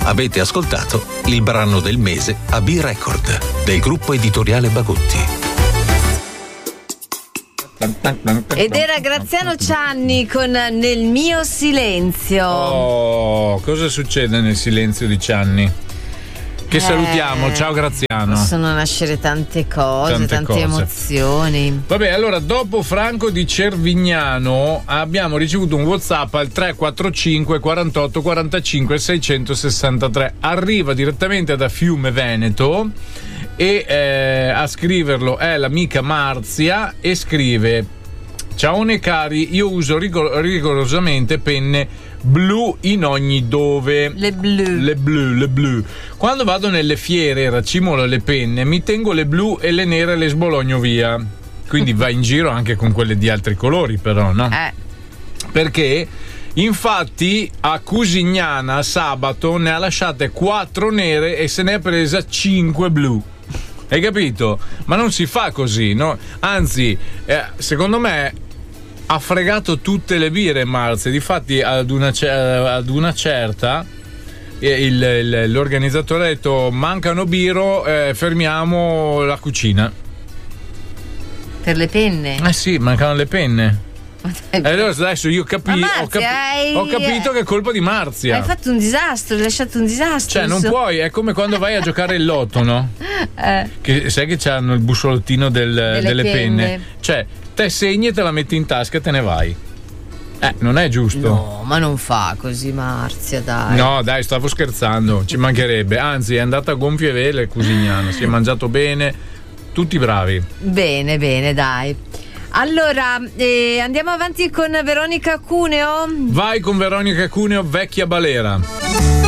Avete ascoltato il brano del mese a B-Record del gruppo editoriale Bagotti. Ed era Graziano Cianni con Nel mio silenzio. Oh, cosa succede nel silenzio di Cianni? Che salutiamo, ciao Graziano. Possono nascere tante cose, tante emozioni. Vabbè, allora dopo Franco di Cervignano abbiamo ricevuto un WhatsApp al 345 48 45 663. Arriva direttamente da Fiume Veneto e a scriverlo è l'amica Marzia e scrive: ciao cari, io uso rigorosamente penne blu in ogni dove. Le blu. Quando vado nelle fiere e racimolo le penne, mi tengo le blu e le nere le sbologno via. Quindi vai in giro anche con quelle di altri colori, però, no? Perché infatti a Cusignana sabato ne ha lasciate 4 nere e se ne è presa 5 blu. Hai capito? Ma non si fa così, no? Anzi, secondo me ha fregato tutte le birre Marzia. Difatti ad una certa l'organizzatore ha detto: mancano biro, fermiamo la cucina. Per le penne? Sì, mancano le penne. E allora adesso io ho capito che è colpa di Marzia. Hai fatto un disastro, hai lasciato un disastro. Cioè, non puoi, è come quando vai a giocare il lotto, no? Che sai che c'hanno il bussolottino delle penne. Cioè, te segni e te la metti in tasca e te ne vai. Non è giusto. No, ma non fa così Marzia, dai. No, dai, stavo scherzando, ci mancherebbe. Anzi, è andata a gonfie vele Cusignano, si è mangiato bene, tutti bravi. Bene, dai. Allora, andiamo avanti con Veronica Cuneo. Vai con Veronica Cuneo, vecchia balera.